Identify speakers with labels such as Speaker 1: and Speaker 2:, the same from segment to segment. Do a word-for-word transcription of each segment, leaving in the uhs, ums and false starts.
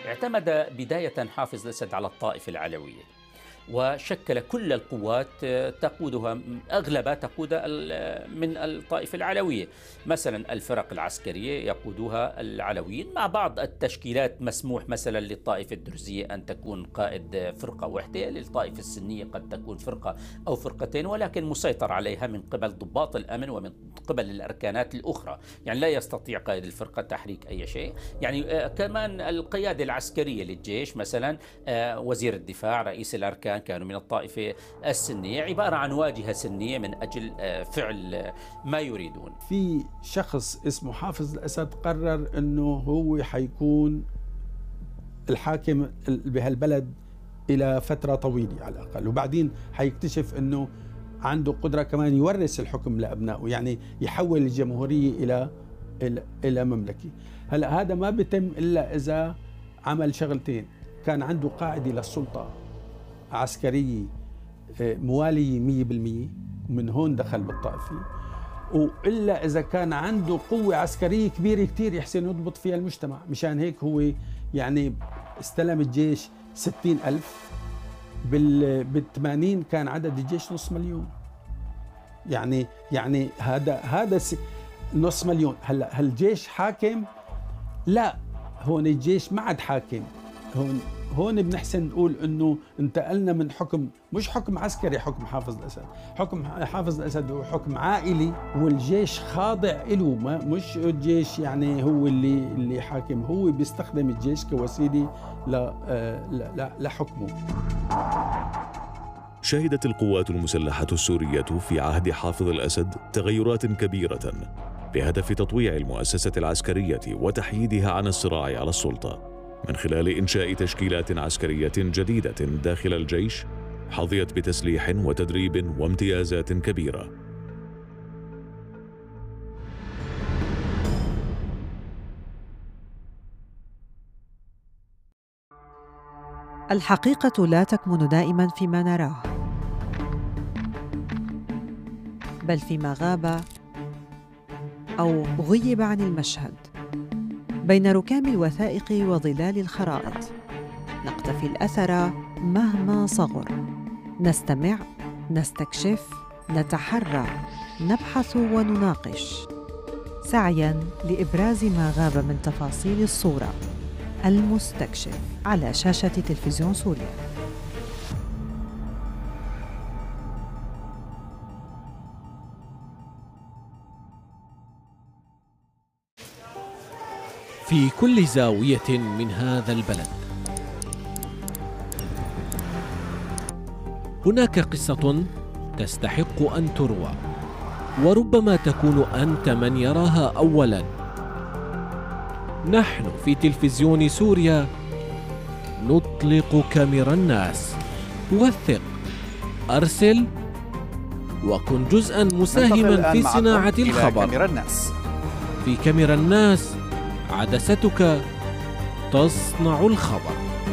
Speaker 1: اعتمد بداية حافظ الأسد على الطائفة العلوية، وشكل كل القوات تقودها أغلبها تقود من الطائفة العلوية. مثلا الفرق العسكرية يقودها العلويين، مع بعض التشكيلات مسموح مثلا للطائفة الدرزية أن تكون قائد فرقة واحدة، للطائفة السنية قد تكون فرقة أو فرقتين، ولكن مسيطر عليها من قبل ضباط الأمن ومن قبل الأركانات الأخرى، يعني لا يستطيع قائد الفرقة تحريك أي شيء. يعني كمان القيادة العسكرية للجيش مثلا وزير الدفاع، رئيس الأركان كانوا من الطائفة السنية، عبارة عن واجهة سنية من أجل فعل ما يريدون.
Speaker 2: في شخص اسمه حافظ الأسد قرر أنه هو حيكون الحاكم بهالبلد إلى فترة طويلة على الأقل، وبعدين حيكتشف أنه عنده قدرة كمان يورث الحكم لأبنائه، يعني يحول الجمهورية إلى إلى مملكة. هلا هذا ما بيتم إلا إذا عمل شغلتين: كان عنده قاعدة للسلطة عسكرية موالية مية بالمية، ومن هون دخل بالطائفة، وإلا إذا كان عنده قوة عسكرية كبيرة كتير يحسن يضبط فيها المجتمع. مشان هيك هو يعني استلم الجيش ستين ألف، بالثمانين كان عدد الجيش نص مليون. يعني يعني هذا هذا نص مليون. هلا هل الجيش حاكم؟ لا، هون الجيش ما عاد حاكم. هون هون بنحسن نقول انه انتقلنا من حكم، مش حكم عسكري حكم حافظ الاسد، حكم حافظ الاسد هو حكم عائلي، والجيش خاضع له، ما مش الجيش يعني هو اللي اللي حاكم، هو بيستخدم الجيش كوسيله ل لحكمه.
Speaker 3: شهدت القوات المسلحة السورية في عهد حافظ الأسد تغيرات كبيرة بهدف تطويع المؤسسة العسكرية وتحييدها عن الصراع على السلطة، من خلال إنشاء تشكيلات عسكرية جديدة داخل الجيش حظيت بتسليح وتدريب وامتيازات كبيرة.
Speaker 4: الحقيقة لا تكمن دائماً فيما نراه، بل فيما غاب أو غيب عن المشهد بين ركام الوثائق وظلال الخرائط. نقتفي الأثر مهما صغر، نستمع، نستكشف، نتحرى، نبحث ونناقش، سعياً لإبراز ما غاب من تفاصيل الصورة. المستكشف على شاشة تلفزيون سوريا.
Speaker 5: في كل زاوية من هذا البلد هناك قصة تستحق أن تروى، وربما تكون أنت من يراها أولاً. نحن في تلفزيون سوريا نطلق كاميرا الناس. وثق، أرسل، وكن جزءاً مساهماً في صناعة الخبر.
Speaker 6: كاميرا الناس.
Speaker 5: في كاميرا الناس عدستك تصنع الخبر.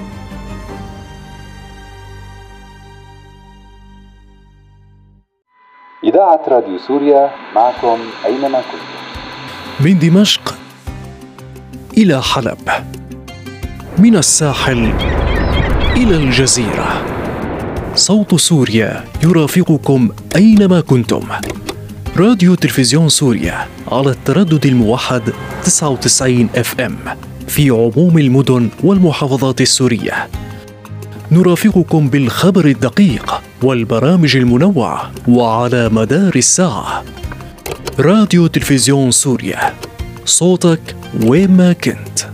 Speaker 7: إذاعة راديو سوريا معكم أينما كنتم.
Speaker 8: من دمشق إلى حلب، من الساحل إلى الجزيرة، صوت سوريا يرافقكم أينما كنتم. راديو تلفزيون سوريا على التردد الموحد تسعة وتسعين إف إم في عموم المدن والمحافظات السورية. نرافقكم بالخبر الدقيق والبرامج المنوعة وعلى مدار الساعة. راديو تلفزيون سوريا، صوتك وين ما كنت.